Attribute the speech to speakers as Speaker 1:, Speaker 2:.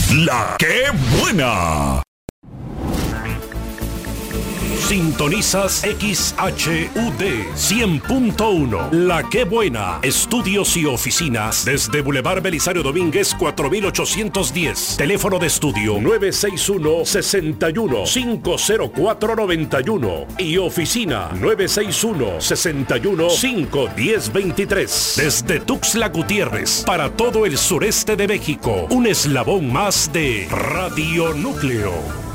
Speaker 1: La que buena. Sintonizas XHUD 100.1. La que buena. Estudios y oficinas desde Boulevard Belisario Domínguez 4810. Teléfono de estudio 961-61-50491 y oficina 961-61-51023. Desde Tuxtla Gutiérrez para todo el sureste de México. Un eslabón más de Radio Núcleo.